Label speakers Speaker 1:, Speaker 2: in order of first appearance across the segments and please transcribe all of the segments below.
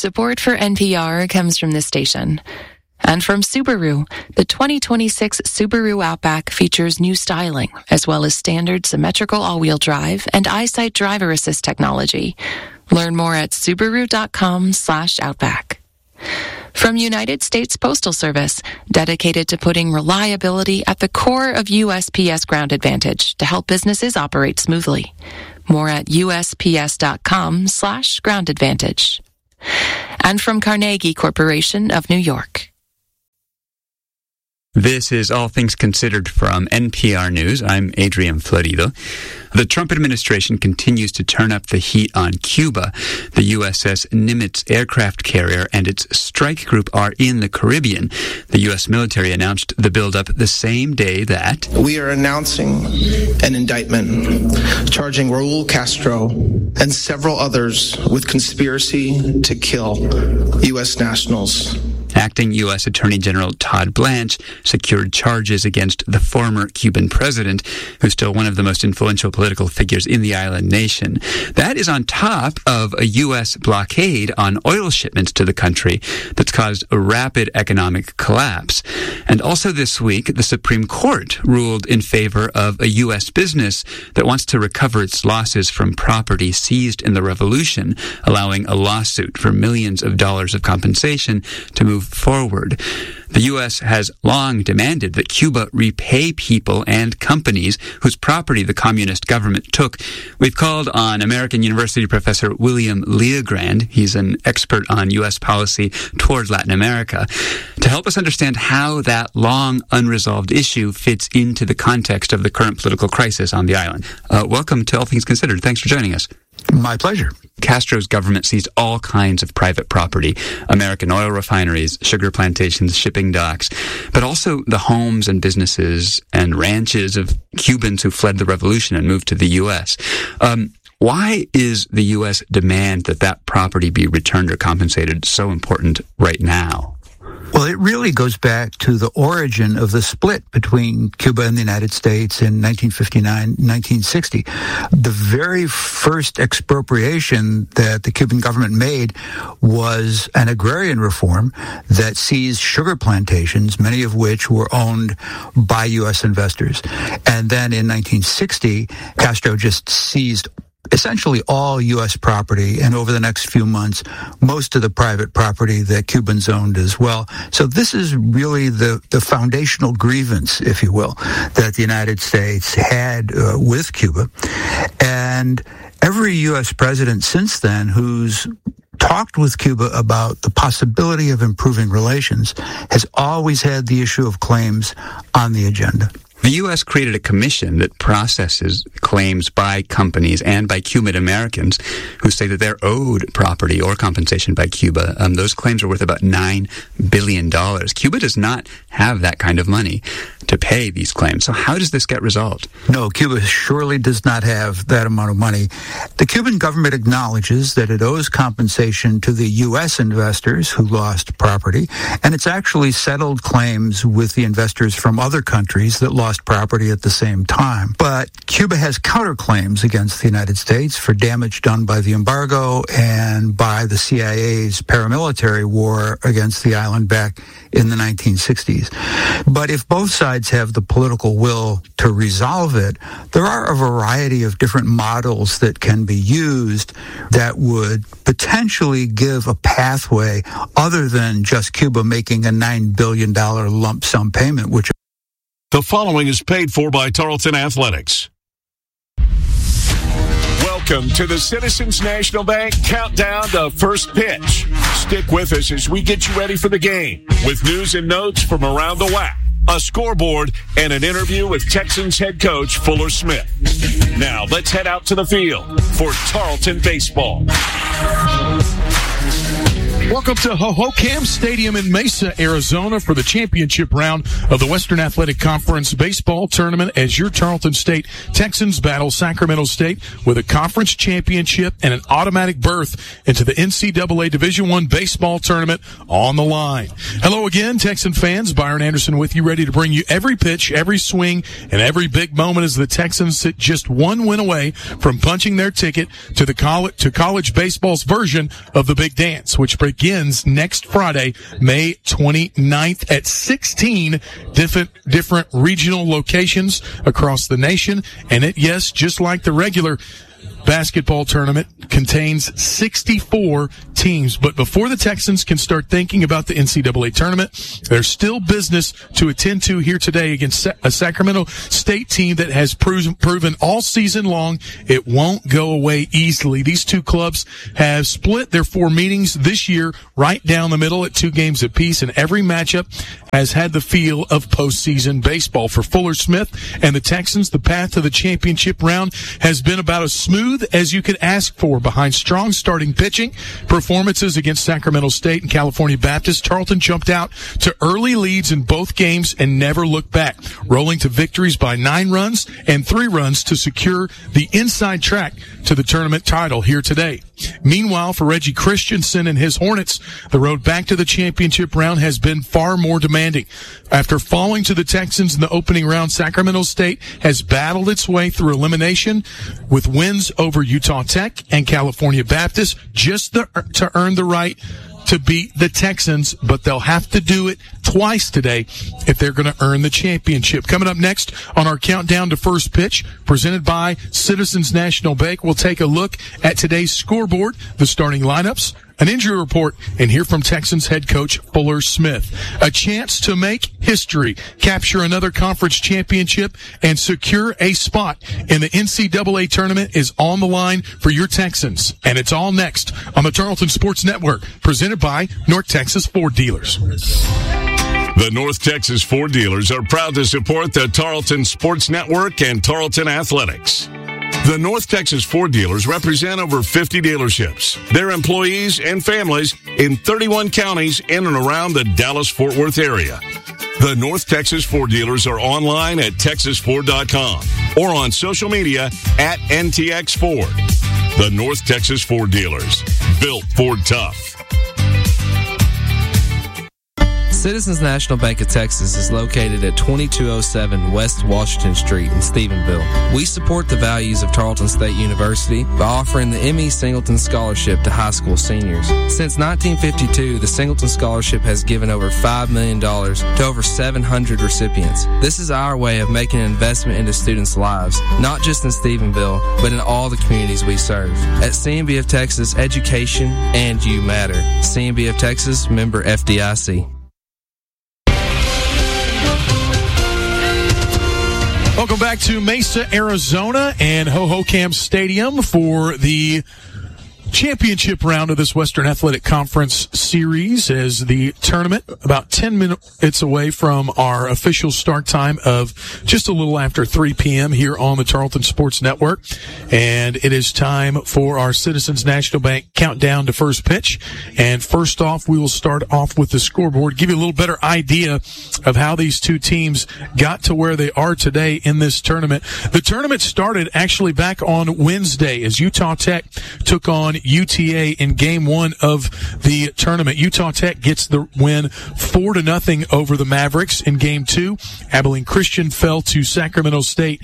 Speaker 1: Support for NPR comes from this station. And from Subaru, the 2026 Subaru Outback features new styling, as well as standard symmetrical all-wheel drive and EyeSight driver assist technology. Learn more at Subaru.com/Outback. From United States Postal Service, dedicated to putting reliability at the core of USPS Ground Advantage to help businesses operate smoothly. More at USPS.com/Ground Advantage. And from Carnegie Corporation of New York.
Speaker 2: This is All Things Considered from NPR News. I'm Adrian Florido. The Trump administration continues to turn up the heat on Cuba. The USS Nimitz aircraft carrier and its strike group are in the Caribbean. The U.S. military announced the buildup the same day that
Speaker 3: we are announcing an indictment charging Raul Castro and several others with conspiracy to kill U.S. nationals.
Speaker 2: Acting U.S. Attorney General Todd Blanche secured charges against the former Cuban president, who's still one of the most influential political figures in the island nation. That is on top of a U.S. blockade on oil shipments to the country that's caused a rapid economic collapse. And also this week, the Supreme Court ruled in favor of a U.S. business that wants to recover its losses from property seized in the revolution, allowing a lawsuit for millions of dollars of compensation to move forward. The U.S. has long demanded that Cuba repay people and companies whose property the communist government took. We've called on American University professor William Leogrand, he's an expert on U.S. policy toward Latin America, to help us understand how that long unresolved issue fits into the context of the current political crisis on the island. Welcome to All Things Considered. Thanks for joining us.
Speaker 4: My pleasure.
Speaker 2: Castro's government seized all kinds of private property, American oil refineries, sugar plantations, shipping docks, but also the homes and businesses and ranches of Cubans who fled the revolution and moved to the U.S. Why is the U.S. demand that that property be returned or compensated so important right now?
Speaker 4: Well, it really goes back to the origin of the split between Cuba and the United States in 1959-1960. The very first expropriation that the Cuban government made was an agrarian reform that seized sugar plantations, many of which were owned by U.S. investors. And then in 1960, Castro just seized essentially all U.S. property, and over the next few months, most of the private property that Cubans owned as well. So this is really the foundational grievance, if you will, that the United States had with Cuba. And every U.S. president since then who's talked with Cuba about the possibility of improving relations has always had the issue of claims on the agenda.
Speaker 2: The U.S. created a commission that processes claims by companies and by Cuban Americans who say that they're owed property or compensation by Cuba. Those claims are worth about $9 billion. Cuba does not have that kind of money to pay these claims. So how does this get resolved?
Speaker 4: No, Cuba surely does not have that amount of money. The Cuban government acknowledges that it owes compensation to the U.S. investors who lost property, and it's actually settled claims with the investors from other countries that lost property at the same time. But Cuba has counterclaims against the United States for damage done by the embargo and by the CIA's paramilitary war against the island back in the 1960s. But if both sides have the political will to resolve it, there are a variety of different models that can be used that would potentially give a pathway other than just Cuba making a $9 billion lump sum payment, which
Speaker 5: the following is paid for by Tarleton Athletics. Welcome to the Citizens National Bank Countdown to First Pitch. Stick with us as we get you ready for the game with news and notes from around the WAC, a scoreboard, and an interview with Texans head coach Fuller Smith. Now let's head out to the field for Tarleton baseball.
Speaker 6: Welcome to Hohokam Stadium in Mesa, Arizona for the championship round of the Western Athletic Conference baseball tournament as your Tarleton State Texans battle Sacramento State with a conference championship and an automatic berth into the NCAA Division I baseball tournament on the line. Hello again, Texan fans. Byron Anderson with you, ready to bring you every pitch, every swing, and every big moment as the Texans sit just one win away from punching their ticket to the college baseball's version of the Big Dance, which begins next Friday, May 29th at 16 different regional locations across the nation. And it, yes, just like the regular basketball tournament, contains 64 teams. But before the Texans can start thinking about the NCAA tournament, there's still business to attend to here today against a Sacramento State team that has proven all season long it won't go away easily. These two clubs have split their 4 meetings this year right down the middle at 2 games apiece, and every matchup has had the feel of postseason baseball. For Fuller Smith and the Texans, the path to the championship round has been about as smooth as you could ask for. Behind strong starting pitching performances against Sacramento State and California Baptist, Tarleton jumped out to early leads in both games and never looked back, rolling to victories by 9 runs and 3 runs to secure the inside track to the tournament title here today. Meanwhile, for Reggie Christensen and his Hornets, the road back to the championship round has been far more demanding. After falling to the Texans in the opening round, Sacramento State has battled its way through elimination with wins over Utah Tech and California Baptist just to earn the right to beat the Texans, but they'll have to do it twice today if they're going to earn the championship. Coming up next on our countdown to first pitch, presented by Citizens National Bank, we'll take a look at today's scoreboard, the starting lineups, an injury report, and hear from Texans head coach Fuller Smith. A chance to make history, capture another conference championship, and secure a spot in the NCAA tournament is on the line for your Texans. And it's all next on the Tarleton Sports Network, presented by North Texas Ford Dealers.
Speaker 5: The North Texas Ford Dealers are proud to support the Tarleton Sports Network and Tarleton Athletics. The North Texas Ford Dealers represent over 50 dealerships, their employees and families in 31 counties in and around the Dallas-Fort Worth area. The North Texas Ford Dealers are online at texasford.com or on social media at NTX Ford. The North Texas Ford Dealers, built Ford tough.
Speaker 7: Citizens National Bank of Texas is located at 2207 West Washington Street in Stephenville. We support the values of Tarleton State University by offering the M.E. Singleton Scholarship to high school seniors. Since 1952, the Singleton Scholarship has given over $5 million to over 700 recipients. This is our way of making an investment into students' lives, not just in Stephenville, but in all the communities we serve. At CNB of Texas, education and you matter. CNB of Texas, member FDIC.
Speaker 6: Welcome back to Mesa, Arizona and Hohokam Stadium for the championship round of this Western Athletic Conference series, as the tournament about 10 minutes away from our official start time of just a little after 3 p.m. here on the Tarleton Sports Network. And it is time for our Citizens National Bank countdown to first pitch. And first off, we will start off with the scoreboard, give you a little better idea of how these two teams got to where they are today in this tournament. The tournament started actually back on Wednesday as Utah Tech took on UTA in game 1 of the tournament. Utah Tech gets the win 4-0 over the Mavericks. In game 2, Abilene Christian fell to Sacramento State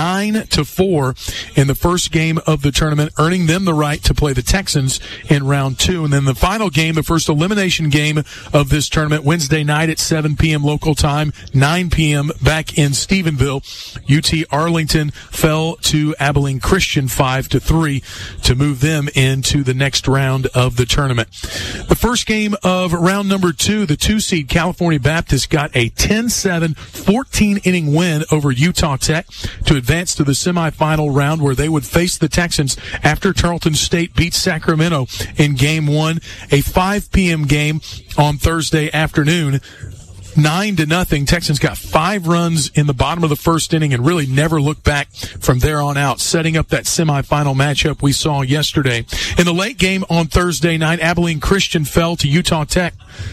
Speaker 6: 9-4 in the first game of the tournament, earning them the right to play the Texans in round 2. And then the final game, the first elimination game of this tournament, Wednesday night at 7 p.m. local time, 9 p.m. back in Stephenville, UT Arlington fell to Abilene Christian 5-3 to move them into the next round of the tournament. The first game of round number 2, the 2-seed California Baptist got a 10-7, 14-inning win over Utah Tech to advance to the semifinal round, where they would face the Texans after Tarleton State beat Sacramento in game 1, a 5 p.m. game on Thursday afternoon. 9-0. Texans got 5 runs in the bottom of the first inning and really never looked back from there on out, setting up that semifinal matchup we saw yesterday. In the late game on Thursday night, Abilene Christian fell to Utah Tech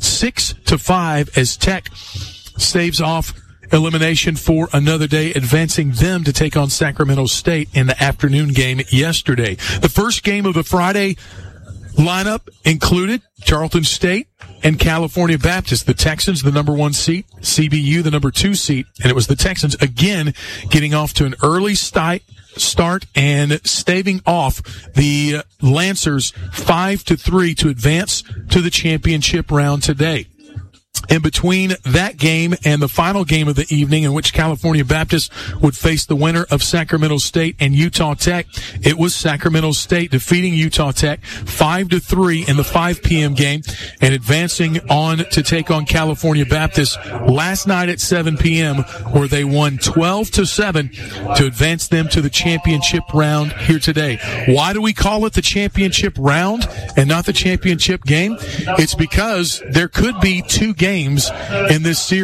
Speaker 6: 6-5 as Tech staves off elimination for another day, advancing them to take on Sacramento State in the afternoon game yesterday. The first game of the Friday lineup included Tarleton State and California Baptist. The Texans, the number 1 seat, CBU, the number 2 seat, and it was the Texans again getting off to an early start start and staving off the Lancers 5-3 to advance to the championship round today. In between that game and the final game of the evening, in which California Baptist would face the winner of Sacramento State and Utah Tech, it was Sacramento State defeating Utah Tech 5-3 in the 5 p.m. game and advancing on to take on California Baptist last night at 7 p.m., where they won 12-7 to advance them to the championship round here today. Why do we call it the championship round and not the championship game? It's because there could be two games in this series.